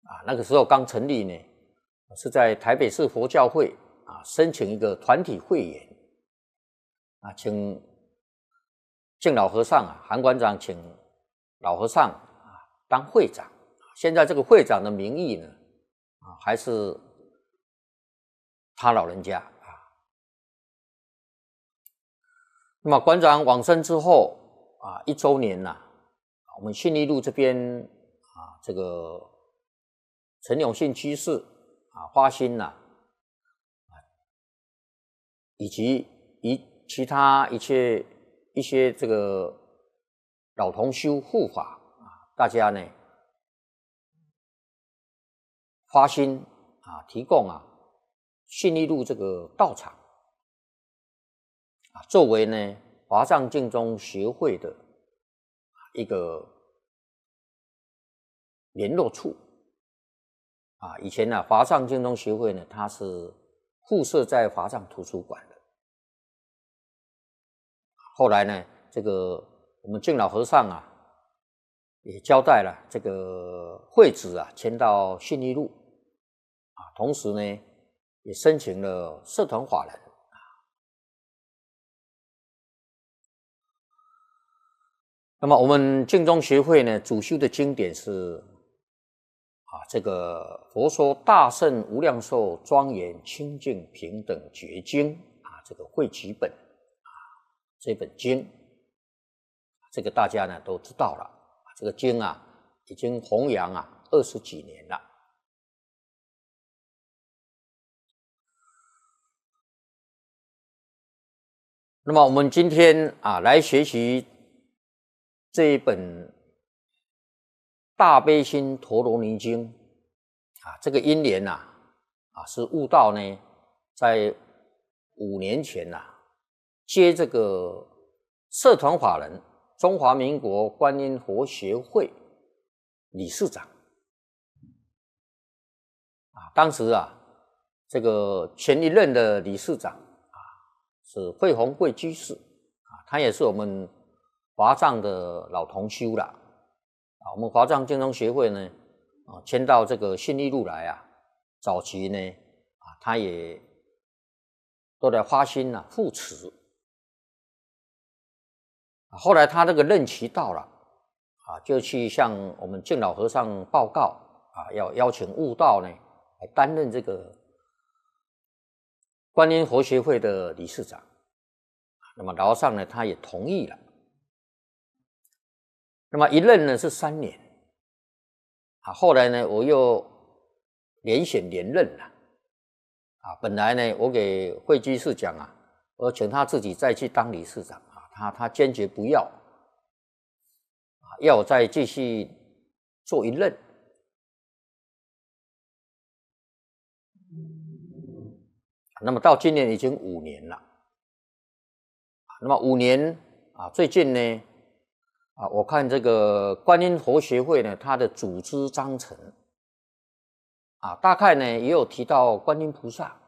那个时候刚成立呢，是在台北市佛教会申请一个团体会员请敬老和尚韩馆长请老和尚当会长。现在这个会长的名义呢还是他老人家那么馆长往生之后1周年我们信义路这边这个陈永信居士发心以及其他一些这个老同修护法大家呢发心提供信义路这个道场作为呢华藏净宗协会的一个联络处以前华藏净宗协会呢它是附设在华藏图书馆的，后来呢这个我们敬老和尚也交代了这个会址迁到信义路同时呢也申请了社团法人那么我们净宗协会呢主修的经典是这个佛说大圣无量寿庄严清净平等觉经这个汇集本这本经这个大家呢都知道了，这个经已经弘扬20几年了。那么我们今天来学习这一本大悲心陀罗尼经这个因缘是悟道呢在5年前接这个社团法人中华民国观音佛协会理事长当时这个前一任的理事长是惠宏贵居士他也是我们华藏的老同修了我们华藏净宗协会呢迁到这个信义路来早期呢他也都来发心护持后来他这个任期到了就去向我们敬老和尚报告要邀请悟道呢来担任这个观音佛协会的理事长，那么老和尚呢他也同意了。那么一任呢是3年后来呢我又连选连任了本来呢我给慧居士讲我请他自己再去当理事长他坚决不要要我再继续做一任。那么到今年已经5年了那么5年最近呢我看这个观音佛协会呢它的组织章程大概呢也有提到观音菩萨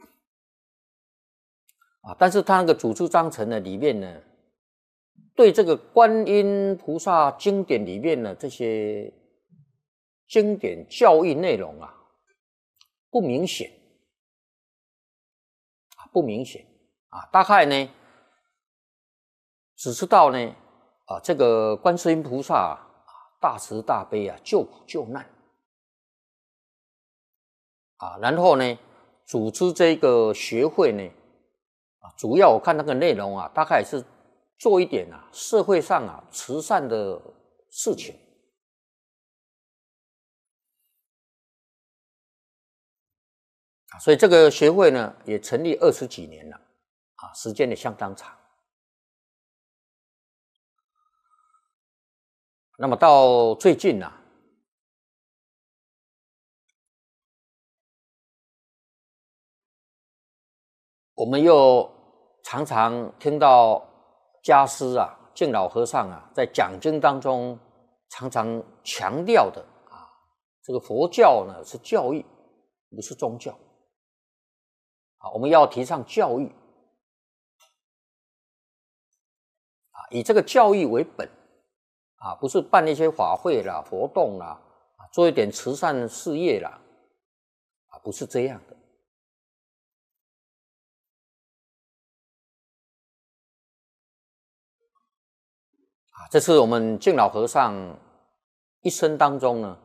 但是它那个组织章程呢里面呢对这个观音菩萨经典里面的这些经典教义内容不明显大概呢只知道呢这个观世音菩萨大慈大悲救苦救难然后呢组织这个学会呢主要我看那个内容大概是做一点社会上慈善的事情所以这个学会呢也成立20几年了时间也相当长。那么到最近我们又常常听到家师敬老和尚在讲经当中常常强调的这个佛教呢是教育不是宗教我们要提倡教育以这个教育为本不是办一些法会啦活动啦做一点慈善事业啦，不是这样的。这是我们敬老和尚一生当中呢，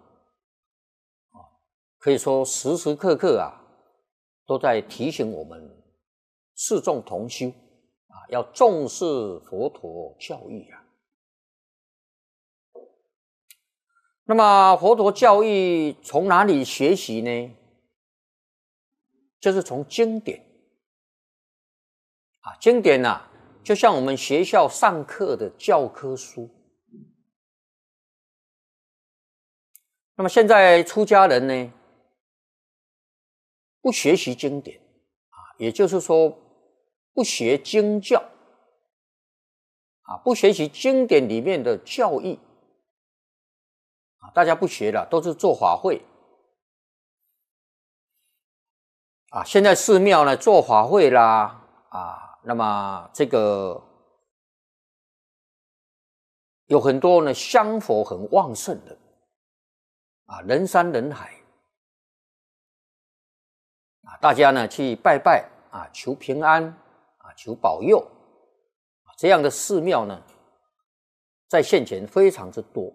可以说时时刻刻都在提醒我们四众同修要重视佛陀教义那么佛陀教义从哪里学习呢？就是从经典经典就像我们学校上课的教科书。那么现在出家人呢，不学习经典也就是说不学经教不学习经典里面的教义大家不学了，都是做法会现在寺庙呢做法会啦那么这个有很多呢香火很旺盛的人山人海大家呢去拜拜求平安求保佑这样的寺庙呢在现前非常之多。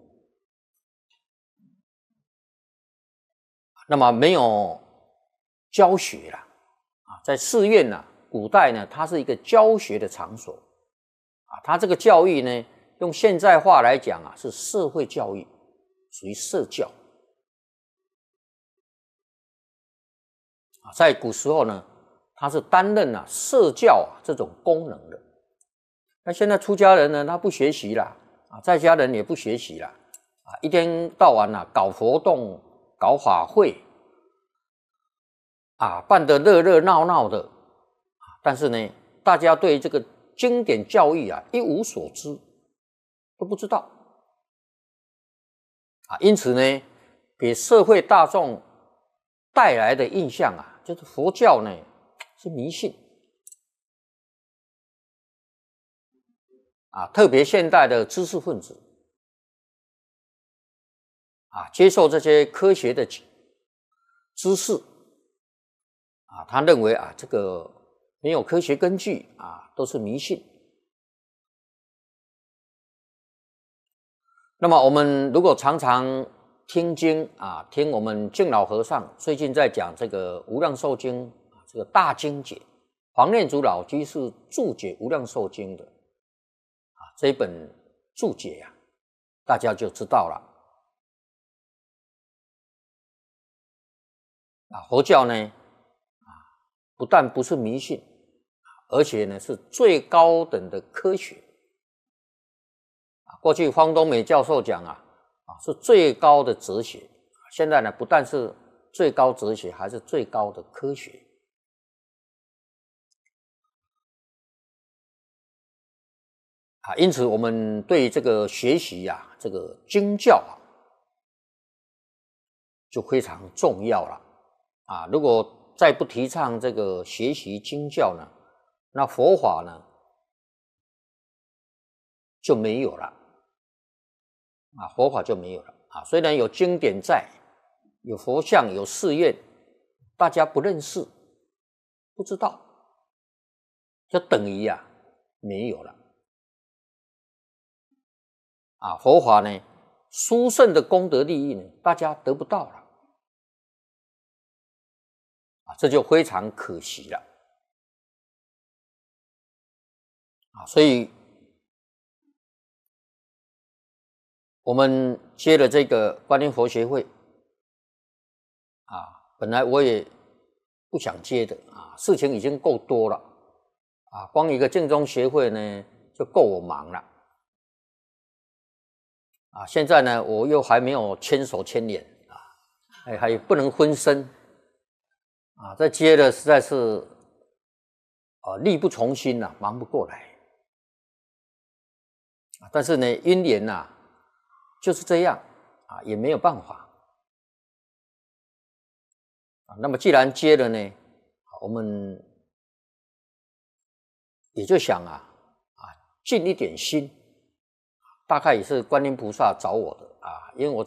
那么没有教学啦在寺院古代呢它是一个教学的场所它这个教育呢用现在话来讲是社会教育，属于社教在古时候呢它是担任社教这种功能的。那现在出家人呢他不学习啦在家人也不学习啦一天到晚搞活动搞法会办得热热闹闹的但是呢大家对这个经典教育一无所知，都不知道因此呢给社会大众带来的印象就是佛教呢是迷信特别现代的知识分子接受这些科学的知识他认为这个没有科学根据都是迷信。那么我们如果常常听经听我们敬老和尚最近在讲这个无量寿经这个大经解，黄念祖老居士注解无量寿经的这一本注解大家就知道了佛教呢不但不是迷信，而且呢是最高等的科学过去方东美教授讲是最高的哲学，现在呢不但是最高哲学，还是最高的科学因此我们对这个学习这个经教就非常重要了如果再不提倡这个学习经教呢，那佛法呢就没有了佛法就没有了虽然有经典在，有佛像，有寺院，大家不认识不知道，就等于没有了佛法呢殊胜的功德利益呢大家得不到了这就非常可惜了所以我们接了这个观音佛学会本来我也不想接的事情已经够多了光一个净宗协会呢就够我忙了现在呢我又还没有牵手牵脸还不能分身再接了实在是力不从心忙不过来但是呢因缘就是这样也没有办法那么既然接了呢我们也就想尽一点心，大概也是观音菩萨找我的因为我